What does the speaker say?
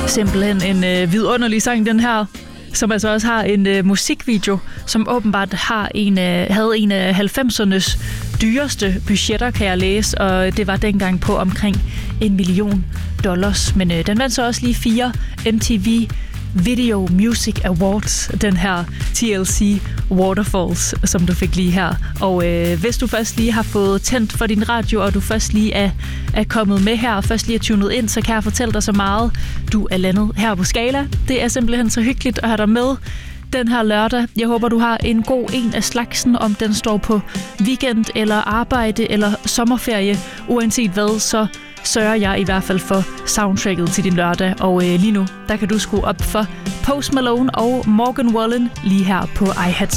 Simpelthen en vidunderlig sang, den her, som altså også har en musikvideo, som åbenbart havde en af 90'ernes dyreste budgetter, kan jeg læse, og det var dengang på omkring $1 million. Men den vandt så også lige 4 MTV Video Music Awards, den her TLC Waterfalls, som du fik lige her. Og hvis du først lige har fået tændt for din radio, og du først lige er kommet med her, og først lige er tunet ind, så kan jeg fortælle dig så meget. Du er landet her på Skala. Det er simpelthen så hyggeligt at have dig med den her lørdag. Jeg håber, du har en god en af slagsen, om den står på weekend, eller arbejde, eller sommerferie. Uanset hvad, så sørger jeg i hvert fald for soundtracket til din lørdag. Og lige nu, der kan du skrue op for Post Malone og Morgan Wallen lige her på iHat.